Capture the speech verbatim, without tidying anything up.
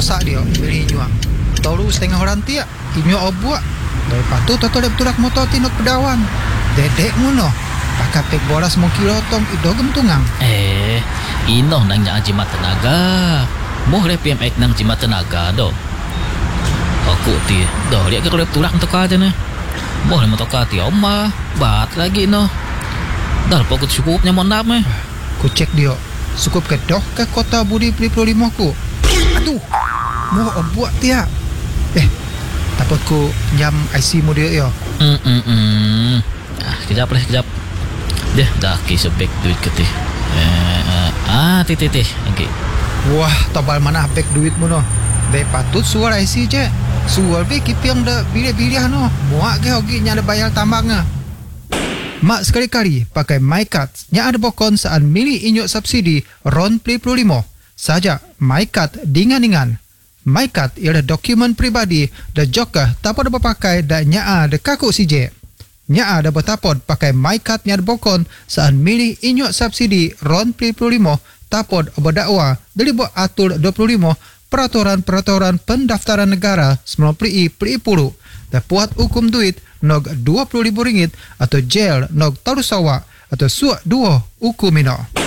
masak dia beli nyuang tahu setengah orang tiak inyo obuak dari patu toto dek tulak motor tinok pedawan dedek ngono pakai pek boras mau kilo tong ido gentungang Eh inoh nang nya jimat tenaga moh le P M X nang jimat tenaga do aku ti do lihat ke kalau tulak untuk aja nih moh le motor ti oma bat lagi no dah pokok cukupnya mau nam eh ku cek dia cukup ke doh ke kota Budi Pri Pro lima ku aduh mau obuak tiak eh takut ku jam I C mu dia yo hmm hmm hmm ah kejap lah kejap deh dah kisah back duit ke ti eh ah ti ti ti okey wah tabal mana back duit mu no be patut suara I C je suara be kipiang dah bilih-bilih no muak ke hogi nya ada bayar tambangnya mak sekali-kali pakai MyCard nya ada bokon saat milih inyok subsidi ron Pri Pro lima saja MyCard dingan-dingan MyCard ialah dokumen pribadi dan juga tak dapat pakai dan nya ada kaku C J nya ada bertapod pakai MyCard nya ada bokon saat milih inyok subsidi ron Pri Pro lima tapod berdakwa dari buat atur dua puluh lima peraturan-peraturan pendaftaran negara sembilan puluh i per puluh dan puat hukum duit nog dua puluh ribu ringgit atau jail nog taruh sawa atau suak dua hukum minor.